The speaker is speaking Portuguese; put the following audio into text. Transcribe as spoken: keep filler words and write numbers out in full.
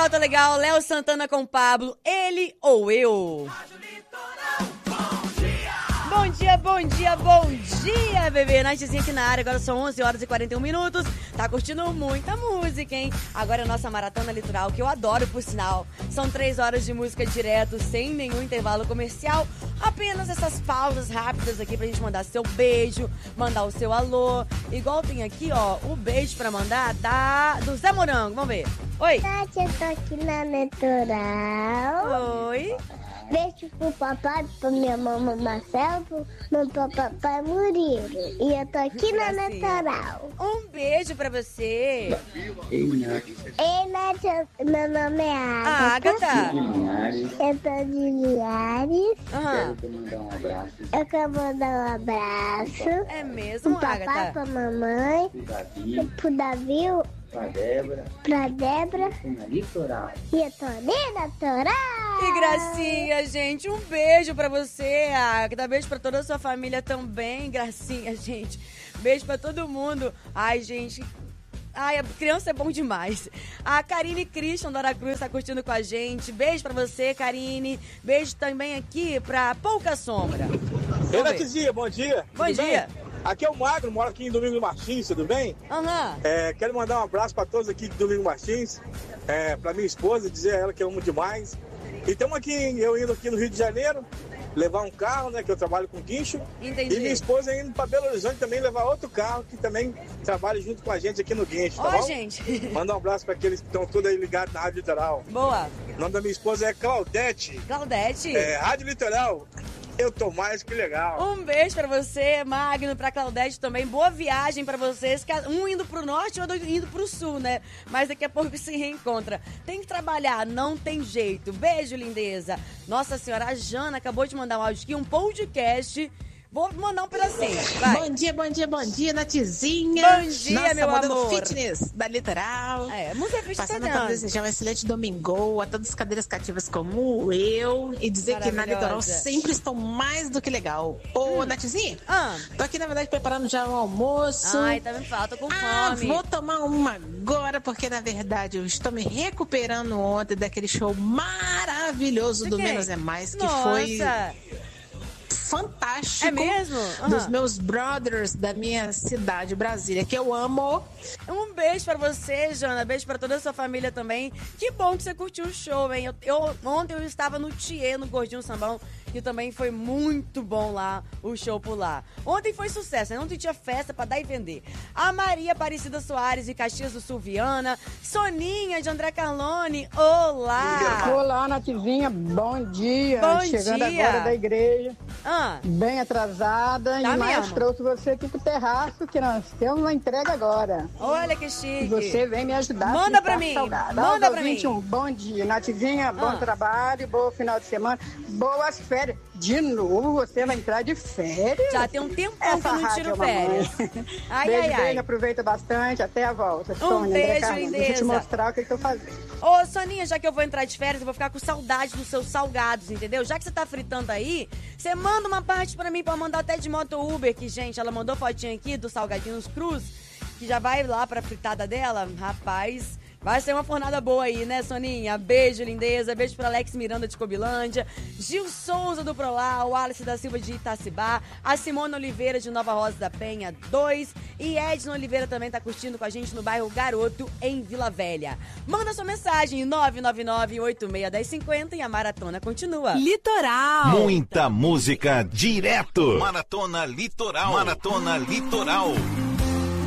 volta legal, Léo Santana com Pablo, ele ou eu. Bom dia, bom dia, bom dia, bebê. Nightzinha aqui na área, agora são onze horas e quarenta e um minutos. Tá curtindo muita música, hein? Agora é a nossa maratona litoral, que eu adoro, por sinal. São três horas de música direto, sem nenhum intervalo comercial. Apenas essas pausas rápidas aqui pra gente mandar seu beijo, mandar o seu alô. Igual tem aqui, ó, o beijo pra mandar da... do Zé Morango. Vamos ver. Oi. Tati, eu tô aqui na Litoral. Oi. Beijo pro papai, pra minha mamãe Marcelo, pro meu papai Murilo. E eu tô aqui na Litoral. Um beijo pra você. Ei, Nath, meu nome é Ah, Agatha. Agatha. Eu tô de Linhares. Aham. Eu quero mandar um abraço. É mesmo, Pro papai, Agatha? pra mamãe, pro Davi, Pra Débora. pra Débora. Na Litoral. E eu tô ali na Litoral. Que gracinha, gente. Um beijo pra você, Agatha. Beijo pra toda a sua família também. Gracinha, gente. Beijo pra todo mundo. Ai, gente... Ai, a criança é bom demais. A Karine Christian do Aracruz tá curtindo com a gente. Beijo pra você, Karine. Beijo também aqui pra Pouca Sombra. Ei, Natizinha, bom dia. Bom Tudo dia. Bem? Aqui é o Magno, moro aqui em Domingo Martins, tudo bem? Aham. Uhum. É, quero mandar um abraço pra todos aqui de Domingo Martins. É, pra minha esposa, dizer a ela que eu amo demais. E estamos aqui, eu indo aqui no Rio de Janeiro, levar um carro, né, que eu trabalho com guincho. Entendi. E minha esposa indo pra Belo Horizonte também levar outro carro, que também trabalha junto com a gente aqui no guincho, tá Ó, bom? gente. Manda um abraço pra aqueles que estão todos aí ligados na Rádio Litoral. Boa. O nome da minha esposa é Claudete. Claudete. É, Rádio Litoral. Eu tô mais que legal. Um beijo pra você, Magno, pra Claudete também. Boa viagem pra vocês. Um indo pro norte e outro indo pro sul, né? Mas daqui a pouco se reencontra. Tem que trabalhar, não tem jeito. Beijo, lindeza. Nossa senhora, a Jana acabou de mandar um áudio aqui, um podcast. Vou mandar um pedacinho, vai. Bom dia, bom dia, bom dia, Natizinha. Bom dia, Nossa, meu modelo amor. Fitness da Litoral. É, música fitness. Passando para desejar um excelente domingo a todas as cadeiras cativas como eu e dizer que na Litoral sempre estou mais do que legal. Ô, hum. Natizinha, ah. tô aqui na verdade preparando já um almoço. Ai, tá me falta, tô com ah, fome. Vou tomar uma agora porque na verdade eu estou me recuperando ontem daquele show maravilhoso do Menos é Mais, que Nossa. foi... fantástico. É mesmo? Uhum. Dos meus brothers da minha cidade, Brasília, que eu amo. Um beijo pra você, Jana. Beijo pra toda a sua família também. Que bom que você curtiu o show, hein? Eu, eu, ontem eu estava no Thier, no Gordinho Sambão, que também foi muito bom lá, o show por lá. Ontem foi sucesso, né? Ontem tinha festa pra dar e vender. A Maria Aparecida Soares de Caxias do Sul, Viana. Soninha de André Carlone. Olá! Olá, Nativinha. Bom dia. Bom Chegando dia. agora da igreja. Ah. Bem atrasada. Tá e mais mesmo? trouxe você aqui pro terraço, que nós temos uma entrega agora. Olha que chique. E você vem me ajudar. Manda pra mim. Salgado. Manda Aos pra ouvintes, mim. Um bom dia. Nativinha, bom Ah. trabalho, bom final de semana, boas férias. De novo, você vai entrar de férias? Já tem um tempão Essa que eu não rádio tiro é uma mãe. férias. Ai, beijo, ai, ai. beijo, aproveita bastante. Até a volta. Um Sônia, André beijo, Carlos. Deixa eu te lindeza. mostrar o que, que eu fazendo. Ô, Soninha, já que eu vou entrar de férias, eu vou ficar com saudade dos seus salgados, entendeu? Já que você tá fritando aí, você manda uma parte pra mim, pra mandar até de moto Uber, que, gente, ela mandou fotinha aqui dos salgadinhos cruz, que já vai lá pra fritada dela. Rapaz, vai ser uma fornada boa aí, né, Soninha? Beijo, lindeza. Beijo pra Alex Miranda de Cobilândia, Gil Souza do Prolar, o Alice da Silva de Itacibá, a Simone Oliveira de Nova Rosa da Penha dois e Edna Oliveira também tá curtindo com a gente no bairro Garoto, em Vila Velha. Manda sua mensagem nove nove nove, oito seis um zero cinco zero e a maratona continua. Litoral. Muita música direto. Maratona Litoral. Maratona Litoral.